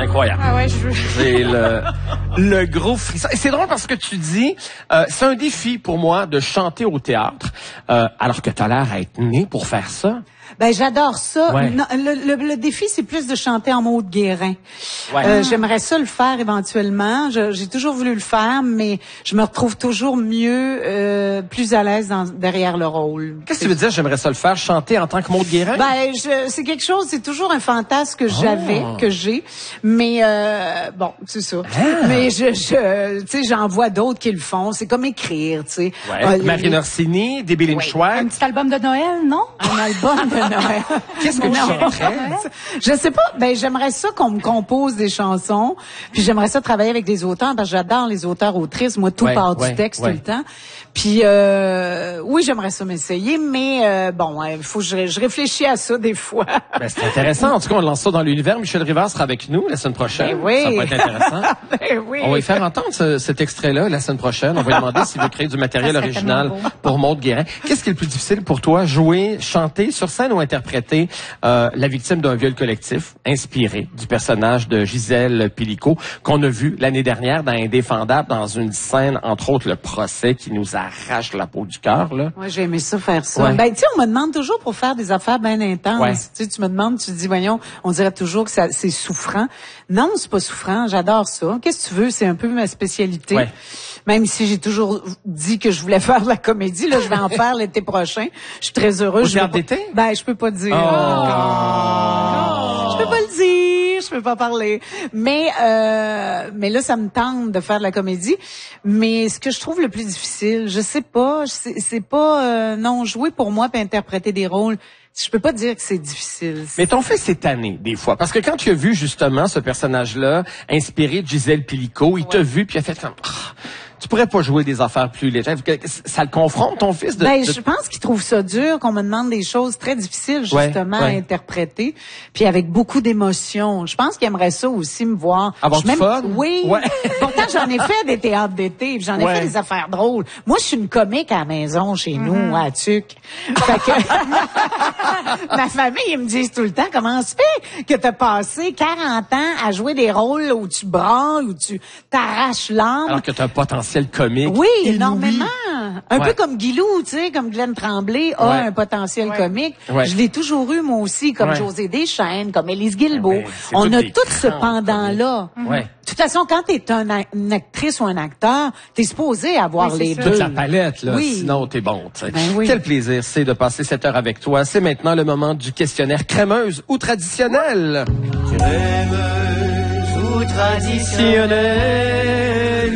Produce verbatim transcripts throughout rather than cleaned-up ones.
incroyable. Ah ouais, je... J'ai le, le gros frisson. Et c'est drôle parce que tu dis, euh, c'est un défi pour moi de chanter au théâtre, euh, alors que tu as l'air à être né pour faire ça. Ben j'adore ça. Ouais. Non, le, le, le défi, c'est plus de chanter en Maud Guérin. Ouais. Euh, j'aimerais ça le faire éventuellement. Je, j'ai toujours voulu le faire, mais je me retrouve toujours mieux, euh, plus à l'aise dans, derrière le rôle. Qu'est-ce que tu veux dire, j'aimerais ça le faire, chanter en tant que Maud Guérin? Ben, je, c'est quelque chose, c'est toujours un fantasme que j'avais, Oh. que j'ai, mais euh, bon, c'est ça. Ah. Mais je, je tu sais, j'en vois d'autres qui le font. C'est comme écrire, tu sais. Ouais. Euh, Marine Orsini, Debbie Lynn Oui. Schwartz. Un petit album de Noël, non? Un album de Noël. Qu'est-ce que tu Non. chanterais? Je sais pas. Ben, j'aimerais ça qu'on me compose des chansons. Puis j'aimerais ça travailler avec des auteurs parce que j'adore les auteurs-autrices. Moi, tout Ouais, part ouais, du texte ouais. tout le temps. Puis euh, oui, j'aimerais ça m'essayer, mais euh, bon, il faut que je, je réfléchis à ça des fois. Ben, c'est intéressant. En tout cas, on lance ça dans l'univers. Michel Rivard sera avec nous la semaine prochaine. Ben oui. Ça va être intéressant. Ben oui. On va lui faire entendre ce- cet extrait-là la semaine prochaine. On va lui demander s'il veut créer du matériel Ça serait original tellement beau. pour Maud Guérin. Qu'est-ce qui est le plus difficile pour toi? Jouer, chanter sur scène ou interpréter euh, la victime d'un viol collectif inspiré du personnage de Gisèle Pelicot qu'on a vu l'année dernière dans Indéfendable, dans une scène, entre autres, le procès qui nous arrache la peau du cœur, là. Moi, j'ai aimé ça faire ça. Ouais. Ben, tu sais, on me demande toujours pour faire des affaires bien intenses. Ouais. Tu sais, tu me demandes, tu te dis, voyons, on dirait toujours que ça, c'est souffrant. Non, c'est pas souffrant. J'adore ça. Qu'est-ce que tu veux? C'est un peu ma spécialité. Ouais. Même si j'ai toujours dit que je voulais faire de la comédie, là, je vais en faire l'été prochain. Je suis très heureuse. Au Je vais théâtre pas- d'été? Ben, je peux pas dire. Oh. encore. Je peux pas le dire. Je peux pas parler. Mais, euh, mais là, ça me tente de faire de la comédie. Mais ce que je trouve le plus difficile, je sais pas, c'est, c'est pas, euh, non, jouer pour moi puis interpréter des rôles. Je peux pas dire que c'est difficile. Mais ton fils est tanné, des fois. Parce que quand tu as vu, justement, ce personnage-là, inspiré de Gisèle Pelicot, il t'a vu, puis il a fait comme... Ah, tu pourrais pas jouer des affaires plus légères. Ça le confronte, ton fils? De, Ben, de... je pense qu'il trouve ça dur qu'on me demande des choses très difficiles, justement, Ouais, ouais. à interpréter, puis avec beaucoup d'émotions. Je pense qu'il aimerait ça aussi me voir. Avoir Je du même- fun? Oui. Ouais. Pourtant, j'en ai fait des théâtres d'été, puis j'en ai Ouais. fait des affaires drôles. Moi, je suis une comique à la maison, chez nous, à Tuc. Fait que ma famille, ils me disent tout le temps, comment se fait que t'as passé quarante ans à jouer des rôles où tu branles, où tu t'arraches l'âme. Alors que tu as un potentiel comique. Oui, inouï. énormément. Un Ouais. peu comme Guilou, tu sais, comme Glenn Tremblay a Ouais. un potentiel Ouais. comique. Ouais. Je l'ai toujours eu, moi aussi, comme Ouais. José Deschênes, comme Élise Guilbeault. Ouais, c'est On toutes a des tout ce grands pendant-là. Ouais. De toute façon, quand t'es un a- une actrice ou un acteur, t'es supposé avoir Oui, c'est les ça. deux. Toute la palette, là. Oui. Sinon, t'es bon, tu sais. Ben oui. Quel plaisir c'est de passer cette heure avec toi. C'est maintenant le moment du questionnaire crémeuse ou traditionnel. Crémeuse ou traditionnelle.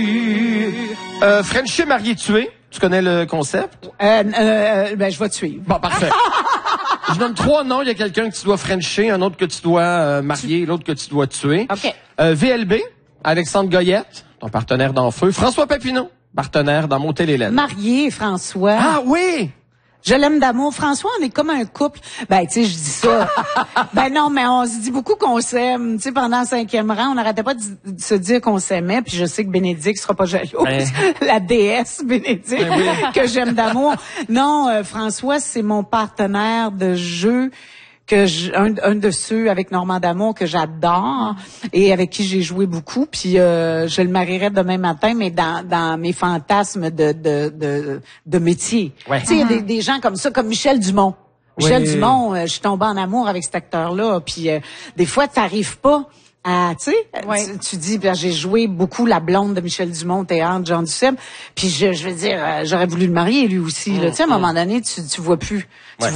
Euh, Frenchie marié tué. Tu connais le concept? Euh, euh, ben, je vais te suivre. Bon, parfait. Je donne trois noms. Il y a quelqu'un que tu dois frencher, un autre que tu dois euh, marier, l'autre que tu dois tuer. OK. Euh, V L B, Alexandre Goyette, ton partenaire dans Feu. François Papineau, partenaire dans Motel Hélène. Marié, François. Ah oui! Je l'aime d'amour. François, on est comme un couple. Ben, tu sais, je dis ça. Ben non, mais on se dit beaucoup qu'on s'aime. Tu sais, pendant le cinquième rang, on n'arrêtait pas de, de se dire qu'on s'aimait. Puis je sais que Bénédicte sera pas jalouse. Ben. La déesse Bénédicte, Ben oui. que j'aime d'amour. Non, euh, François, c'est mon partenaire de jeu. Que je, un, un de ceux avec Normand D'Amour que j'adore et avec qui j'ai joué beaucoup, puis euh, je le marierais demain matin, mais dans, dans mes fantasmes de de de, de métier. Ouais. Tu sais, il y a des, des gens comme ça, comme Michel Dumont. Michel Oui. Dumont, euh, je suis tombée en amour avec cet acteur-là, puis euh, des fois, t'arrives pas à, tu sais, Ouais. tu, tu dis, ben, j'ai joué beaucoup la blonde de Michel Dumont au théâtre, Jean Duceppe, puis je, je veux dire, euh, j'aurais voulu le marier lui aussi. Là. Tu sais, à un moment donné, tu, tu vois plus. Tu Ouais.